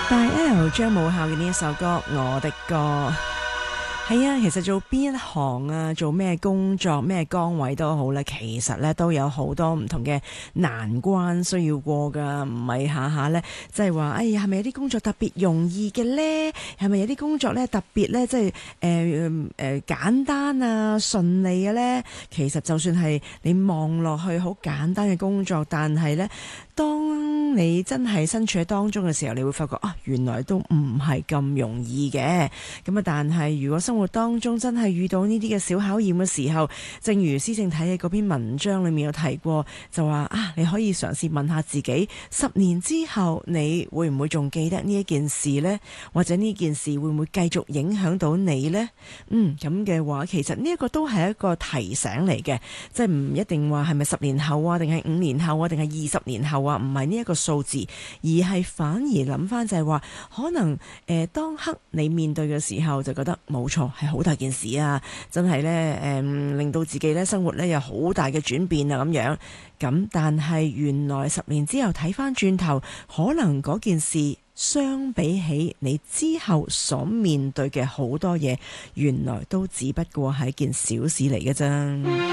大 L 張武孝嘅呢一首歌《我的歌》。係啊，其實做邊一行啊，做咩工作咩崗位都好啦，其實咧都有好多唔同嘅難關需要過噶，唔係下下咧即係話，哎呀係咪有啲工作特別容易嘅咧？係咪有啲工作咧特別咧即係簡單啊順利嘅咧？其實就算係你望落去好簡單嘅工作，但係咧當你真係身處喺當中嘅時候，你會發覺啊，原來都唔係咁容易嘅。咁啊，但係如果生活當中真係遇到呢啲嘅小考驗嘅時候，正如施正睇嘅嗰篇文章裏面有提過，就話啊，你可以嘗試問下自己，10年之後你會唔會仲記得呢一件事呢？或者呢件事會唔會繼續影響到你呢？咁嘅話，其實呢一個都係一個提醒嚟嘅，即係唔一定話係咪10年後啊，定係5年後啊，定係20年後啊，唔係呢一個數字，而係反而諗翻就係話，可能當刻你面對嘅時候就覺得冇錯。係好大件事啊！真係咧，令到自己咧生活咧有好大嘅轉變啊咁樣。咁但係原來10年之後睇翻轉頭，可能嗰件事相比起你之後所面對嘅好多嘢，原來都只不過係一件小事嚟嘅啫。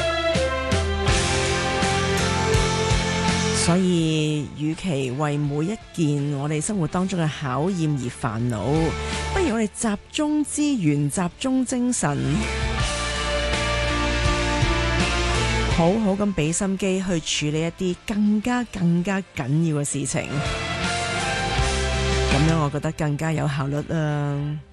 所以，與其為每一件我哋生活當中嘅考驗而煩惱，不如我哋集中資源、集中精神，好好咁俾心機去處理一啲更加緊要嘅事情。咁樣我覺得更加有效率啊！